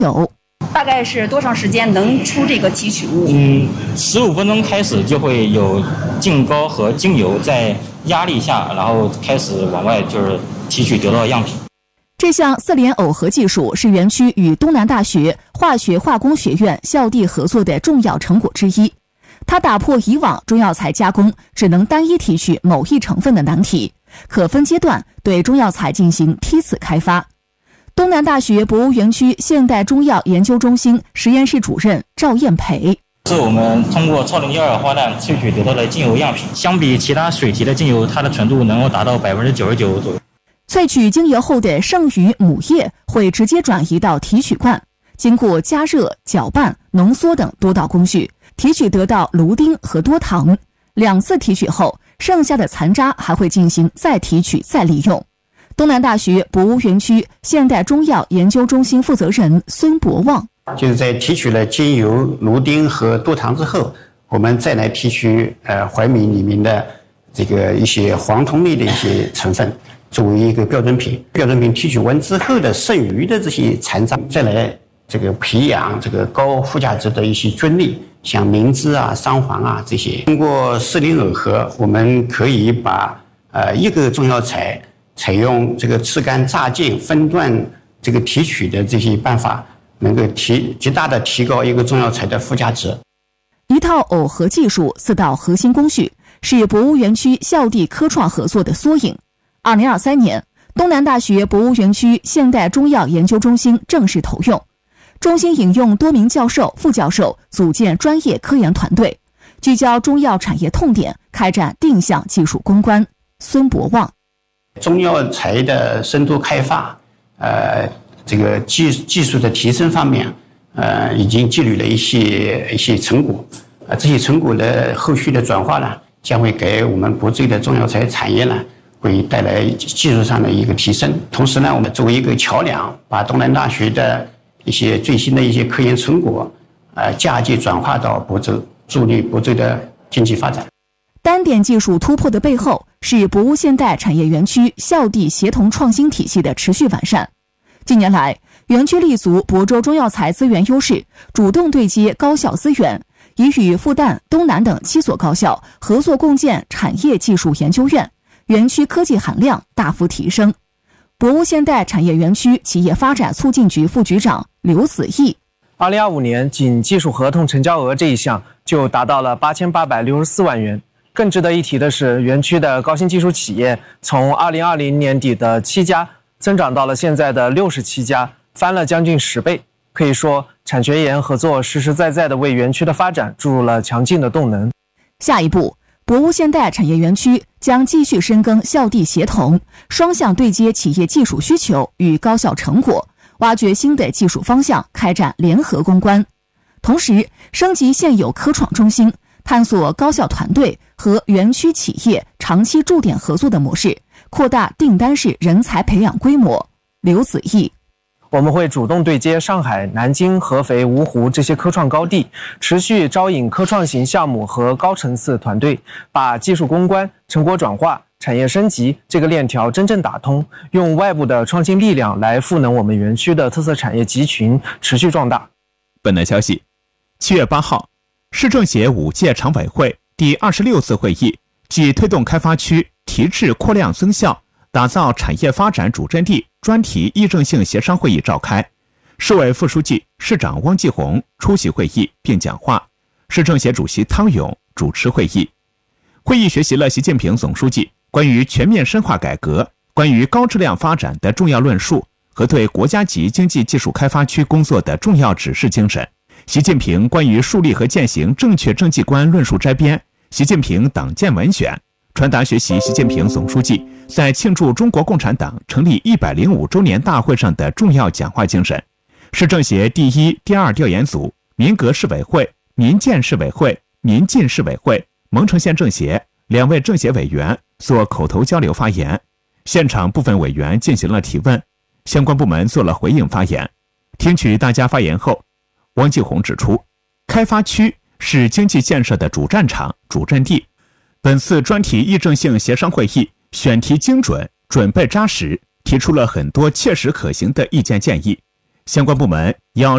有。 大概是多长时间能出这个提取物 ？15分钟开始就会有净膏和精油在压力下，然后开始往外就是提取得到样品。 这项4联耦合技术是园区与东南大学化学化工学院校地合作的重要成果之一。它打破以往中药材加工只能单一提取某一成分的难题，可分阶段对中药材进行梯次开发。东南大学博物园区现代中药研究中心实验室主任赵艳培： 是我们通过超磷1、2花氮萃取得到的精油样品，相比其他水提的精油，它的纯度能够达到99%左右。 萃取精油后的剩余母液会直接转移到提取罐，经过加热、搅拌、浓缩等多道工序，提取得到芦丁和多糖。2次提取后，剩下的残渣还会进行再提取再利用。东南大学博物园区现代中药研究中心负责人孙博旺： 就是在提取了精油、芦丁和多糖之后，我们再来提取怀米里面的这个一些黄酮类的一些成分，作为一个标准品。标准品提取完之后的剩余的这些残渣，再来这个培养这个高附加值的一些菌类，像明脂啊、桑黄啊这些。通过4联耦合，我们可以把一个中药材采用这个炙干、榨净、分段这个提取的这些办法，能够极大的提高一个中药材的附加值。 一套耦合技术4道核心工序是博物园区校地科创合作的缩影。2023年，东南大学博物园区现代中药研究中心正式投用。中心引用多名教授、副教授组建专业科研团队，聚焦中药产业痛点，开展定向技术攻关。孙博旺： 中药材的深度开发，这个技术的提升方面，已经积累了一些成果，这些成果的后续的转化呢，将会给我们国际的中药材产业呢，会带来技术上的一个提升。同时呢，我们作为一个桥梁，把东南大学的一些最新的一些科研成果，嫁接转化到亳州，助力亳州的经济发展。 单点技术突破的背后，是博物现代产业园区校地协同创新体系的持续完善。近年来，园区立足亳州中药材资源优势，主动对接高校资源，已与复旦、东南等7所高校合作共建产业技术研究院，园区科技含量大幅提升。博物现代产业园区企业发展促进局副局长刘子毅 ：2025年仅技术合同成交额这一项就达到了8864万元。更值得一提的是，园区的高新技术企业从2020年底的7家增长到了现在的67家，翻了将近10倍。可以说，产学研合作实实在在地为园区的发展注入了强劲的动能。 下一步，博物现代产业园区将继续深耕校地协同，双向对接企业技术需求与高校成果，挖掘新的技术方向，开展联合攻关。同时，升级现有科创中心，探索高校团队和园区企业长期驻点合作的模式，扩大订单式人才培养规模。刘子毅： 我们会主动对接上海、南京、合肥、芜湖这些科创高地，持续招引科创型项目和高层次团队，把技术攻关、成果转化、产业升级这个链条真正打通，用外部的创新力量来赋能我们园区的特色产业集群持续壮大。 本台消息，7月8号，市政协5届常委会第26次会议暨推动开发区提质扩量增效，打造产业发展主阵地专题议政性协商会议召开，市委副书记、市长汪继红出席会议并讲话，市政协主席汤勇主持会议。会议学习了习近平总书记关于全面深化改革、关于高质量发展的重要论述和对国家级经济技术开发区工作的重要指示精神。习近平关于树立和践行正确政绩观论述摘编、习近平党建文选，传达学习习近平总书记在庆祝中国共产党成立105周年大会上的重要讲话精神。市政协第1、第2调研组、民革市委会、民建市委会、民进市委会、蒙城县政协2位政协委员做口头交流发言，现场部分委员进行了提问，相关部门做了回应发言。听取大家发言后，汪继红指出，开发区是经济建设的主战场、主阵地。本次专题议政性协商会议选题精准、准备扎实，提出了很多切实可行的意见建议。 相关部门要